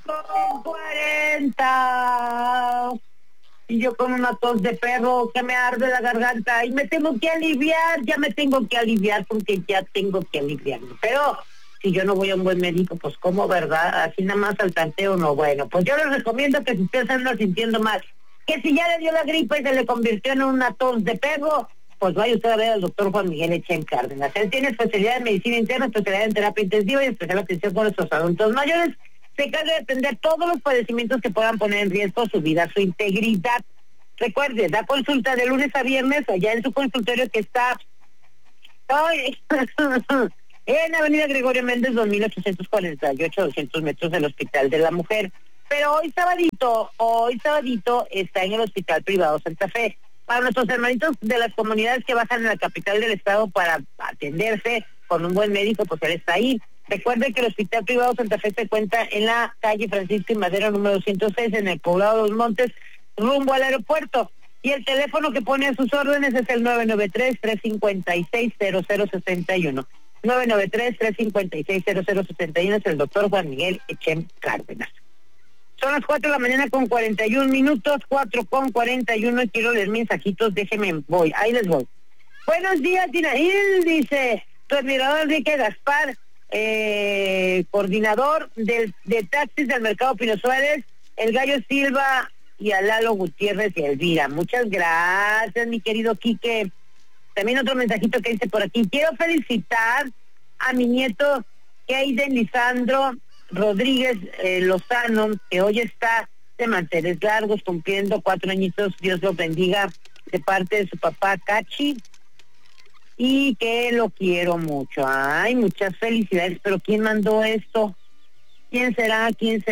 4:40. Y yo con una tos de perro que me arde la garganta y me tengo que aliviar, ya me tengo que aliviar porque ya tengo que aliviarme. Pero si yo no voy a un buen médico, pues ¿cómo, verdad? Así nada más al tanteo, no. Bueno, pues yo les recomiendo que si usted se anda sintiendo mal, que si ya le dio la gripa y se le convirtió en una tos de perro, pues vaya usted a ver al doctor Juan Miguel Echén Cárdenas. Él tiene especialidad en medicina interna, especialidad en terapia intensiva y especial atención con nuestros adultos mayores. Se encarga de atender todos los padecimientos que puedan poner en riesgo su vida, su integridad. Recuerde, da consulta de lunes a viernes allá en su consultorio que está en Avenida Gregorio Méndez, 2848, 200 metros del Hospital de la Mujer. Pero hoy sabadito está en el Hospital Privado Santa Fe. Para nuestros hermanitos de las comunidades que bajan en la capital del estado para atenderse con un buen médico, pues él está ahí. Recuerde que el Hospital Privado Santa Fe se encuentra en la calle Francisco y Madero número 206 en el poblado de Los Montes, rumbo al aeropuerto. Y el teléfono que pone a sus órdenes es el 993-356-0061. 993-356-0061 es el doctor Juan Miguel Echén Cárdenas. Son las 4 de la mañana con 41 minutos, 4:41, y quiero leer mensajitos, déjenme, voy, ahí les voy. Buenos días, Dinail, dice tu admirador Enrique Gaspar, coordinador de taxis del Mercado Pino Suárez, el Gallo Silva y a Lalo Gutiérrez y a Elvira. Muchas gracias, mi querido Quique. También otro mensajito que dice por aquí, quiero felicitar a mi nieto Keiden Lisandro Rodríguez Lozano, que hoy está de manteles largos, cumpliendo 4 añitos, Dios lo bendiga, de parte de su papá Cachi, y que lo quiero mucho. Ay, muchas felicidades, pero ¿quién mandó esto? ¿Quién será?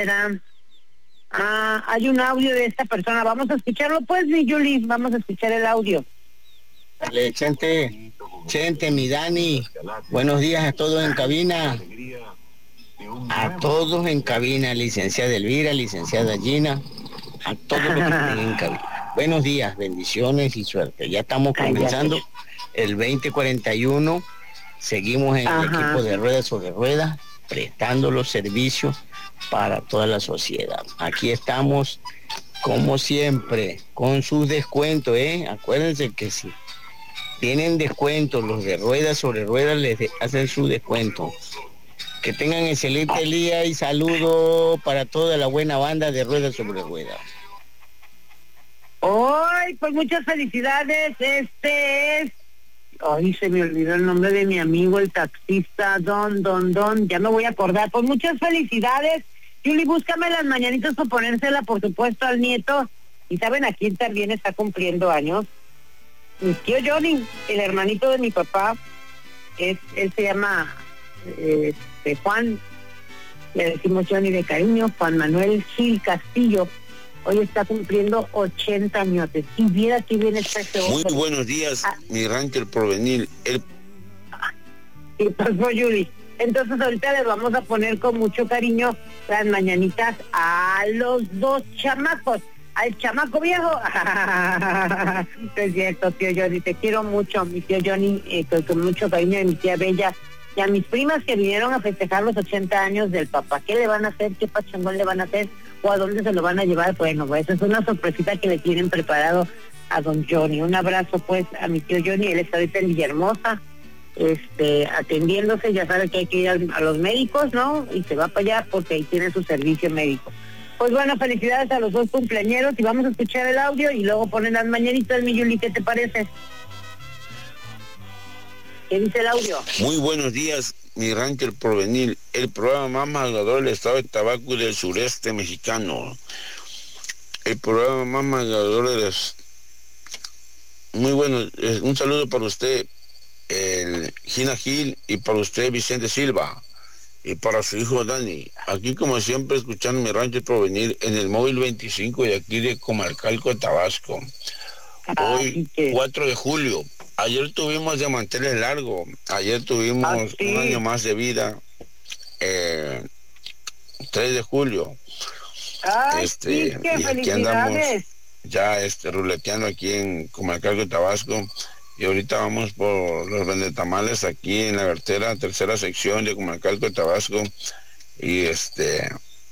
Ah, hay un audio de esta persona, vamos a escucharlo pues, mi Yuli, vamos a escuchar el audio. Dale, Chente, mi Dani, buenos días a todos en cabina. A todos en cabina, licenciada Elvira, licenciada Gina, a todos los que estén en cabina. Buenos días, bendiciones y suerte. Ya estamos comenzando el 2041, seguimos en el equipo de Ruedas sobre Ruedas, prestando los servicios para toda la sociedad. Aquí estamos, como siempre, con sus descuentos, Acuérdense que si tienen descuentos, los de Ruedas sobre Ruedas les hacen su descuento. Que tengan excelente día y saludo para toda la buena banda de Ruedas sobre Ruedas. Hoy, pues muchas felicidades. Este es... Ay, se me olvidó el nombre de mi amigo, el taxista, Don, ya me voy a acordar. Pues muchas felicidades. Yuli, búscame las mañanitas para ponérsela, por supuesto, al nieto. ¿Y saben a quién también está cumpliendo años? Mi tío Johnny, el hermanito de mi papá. Él se llama... Juan, le decimos Johnny de cariño, Juan Manuel Gil Castillo, hoy está cumpliendo 80 años. Y viera que viene este Muy buenos días, mi rancho El Porvenir. ¿Qué pasó, Yuri? Entonces ahorita les vamos a poner con mucho cariño las mañanitas a los dos chamacos. Al chamaco viejo, es cierto, tío Johnny, te quiero mucho, mi tío Johnny, con mucho cariño, de mi tía Bella, y a mis primas que vinieron a festejar los 80 años del papá. ¿Qué le van a hacer? ¿Qué pachangón le van a hacer? ¿O a dónde se lo van a llevar? Bueno, pues es una sorpresita que le tienen preparado a don Johnny. Un abrazo pues a mi tío Johnny, él está ahorita en Villahermosa, atendiéndose, ya sabe que hay que ir a los médicos, ¿no? Y se va para allá porque ahí tiene su servicio médico. Pues bueno, felicidades a los dos cumpleañeros y vamos a escuchar el audio y luego ponen las mañanitas, mi Yuli, ¿qué te parece? ¿Qué dice el audio? Muy buenos días, mi rancho El Porvenir, el programa más madrugador del estado de Tabaco y del sureste mexicano. El programa más madrugador de los... Muy bueno, un saludo para usted, Gina Gil, y para usted, Vicente Silva, y para su hijo Dani. Aquí, como siempre, escuchando mi rancho El Porvenir en el móvil 25 de aquí de Comalcalco, Tabasco. Hoy, 4 de julio. Ayer tuvimos de manteles largos, ayer tuvimos un año más de vida, 3 de julio. ¡Qué y aquí felicidades! andamos ya ruleteando aquí en Comalcalco, Tabasco, y ahorita vamos por los vendetamales aquí en la vertera, tercera sección de Comalcalco, Tabasco, y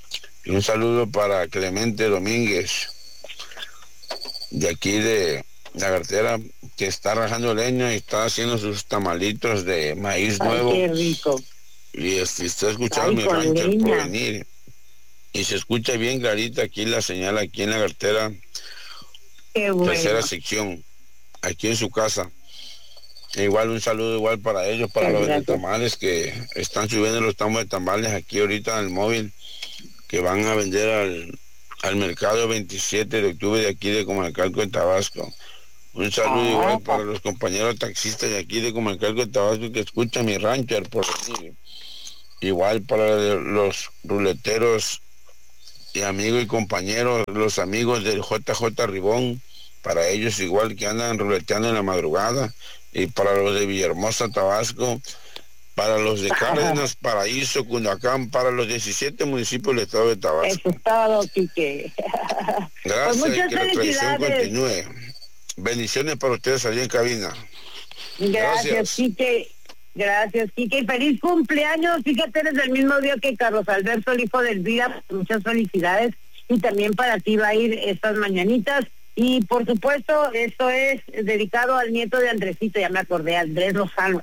Y un saludo para Clemente Domínguez, de aquí de la cartera, que está rajando leña y está haciendo sus tamalitos de maíz nuevo. Qué rico. Y está escuchando mi rancho El Porvenir. Y se escucha bien clarita aquí la señal, aquí en la cartera. Qué bueno. Tercera sección, aquí en su casa. Igual un saludo igual para ellos, para los de tamales que están subiendo los tamos de tamales aquí ahorita en el móvil, que van a vender al mercado 27 de octubre de aquí de Comalcalco, de Tabasco. Un saludo igual para los compañeros taxistas de aquí de Comalcalco, de Tabasco, que escuchan mi rancho El Porvenir. Igual para los ruleteros y amigos y compañeros, los amigos del JJ Ribón, para ellos igual que andan ruleteando en la madrugada, y para los de Villahermosa, Tabasco, para los de Cárdenas, Paraíso, Cunduacán, para los 17 municipios del estado de Tabasco. Eso es todo, Quique. Gracias, pues y que la tradición continúe. Bendiciones para ustedes allí en cabina. Gracias, Quique. Gracias, Quique. Y feliz cumpleaños. Fíjate, eres del mismo día que Carlos Alberto, el hijo del Vida. Muchas felicidades. Y también para ti va a ir estas mañanitas. Y por supuesto, esto es dedicado al nieto de Andresito, ya me acordé, Andrés Lozano.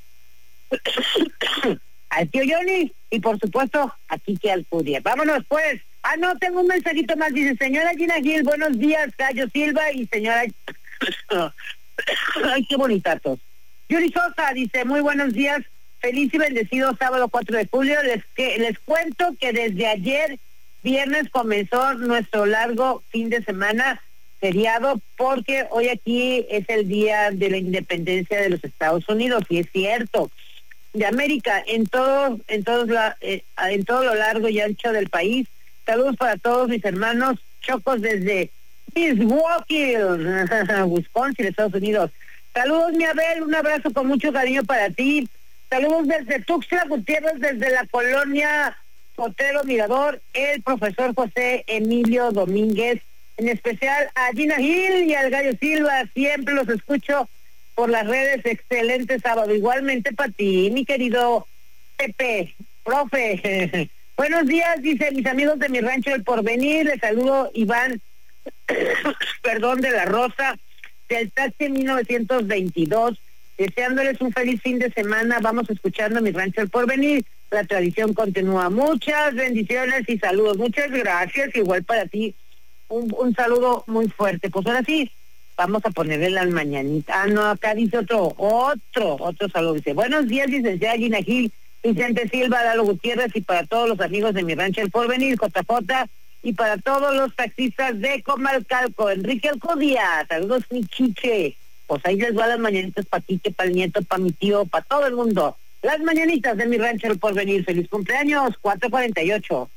Al tío Johnny y por supuesto a Quique Alcudia. Vámonos pues. No, tengo un mensajito más. Dice, señora Gina Gil, buenos días, Cayo Silva y señora... Ay, qué bonitatos. Yuri Sosa dice, muy buenos días, feliz y bendecido sábado 4 de julio. Les cuento que desde ayer, viernes, comenzó nuestro largo fin de semana feriado, porque hoy aquí es el día de la independencia de los Estados Unidos, y es cierto, de América, en todo lo largo y ancho del país. Saludos para todos mis hermanos chocos desde Milwaukee, Wisconsin, Estados Unidos. Saludos, mi Abel, un abrazo con mucho cariño para ti. Saludos desde Tuxtla Gutiérrez, desde la colonia Potrero Mirador, el profesor José Emilio Domínguez, en especial a Gina Gil y al Gallo Silva. Siempre los escucho por las redes. Excelente sábado. Igualmente para ti, mi querido Pepe, profe. Buenos días, dice, mis amigos de mi rancho El Porvenir. Les saludo, Iván, perdón, de la Rosa, del taxi 1922. Deseándoles un feliz fin de semana. Vamos escuchando mi rancho El Porvenir. La tradición continúa. Muchas bendiciones y saludos. Muchas gracias. Igual para ti. Un saludo muy fuerte. Pues ahora sí, vamos a ponerle las mañanitas. No, acá dice otro saludo. Dice, buenos días, licenciada Gina Gil, Vicente Silva, Lalo Gutiérrez, y para todos los amigos de mi rancho El Porvenir, JJ, y para todos los taxistas de Comalcalco, Enrique Alcudia. Saludos, mi chiche. Pues ahí les va las mañanitas para Quique, para el nieto, para mi tío, para todo el mundo. Las mañanitas de mi rancho El Porvenir. Feliz cumpleaños, 4:48.